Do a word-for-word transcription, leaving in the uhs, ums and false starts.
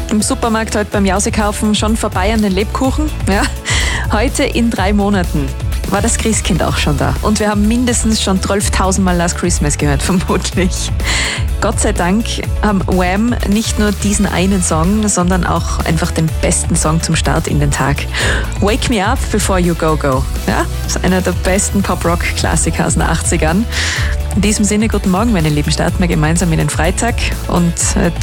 Im Supermarkt heute beim Jausekaufen schon vorbei an den Lebkuchen. Ja. Heute in drei Monaten war das Christkind auch schon da. Und wir haben mindestens schon zwölftausend Mal Last Christmas gehört, vermutlich. Gott sei Dank haben Wham nicht nur diesen einen Song, sondern auch einfach den besten Song zum Start in den Tag. Wake Me Up Before You Go Go. Ja, das ist einer der besten Pop-Rock-Klassiker aus den achtzigern. In diesem Sinne, guten Morgen, meine Lieben. Starten wir gemeinsam in den Freitag und äh,